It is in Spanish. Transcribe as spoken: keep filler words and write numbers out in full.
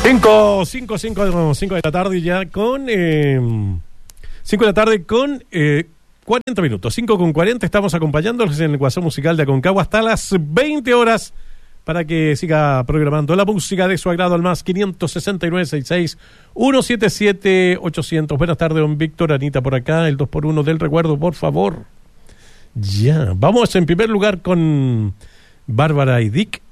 cinco, cinco, cinco, cinco de la tarde ya con... Eh, cinco de la tarde con eh, cuarenta minutos. cinco con cuarenta, estamos acompañándolos en el Guasón Musical de Aconcagua hasta las veinte horas para que siga programando la música de su agrado al más quinientos sesenta y nueve, sesenta y seis, ciento setenta y siete, ochocientos. Buenas tardes, don Víctor. Anita por acá, el dos por uno del recuerdo, por favor. Ya, vamos en primer lugar con Bárbara y Dick.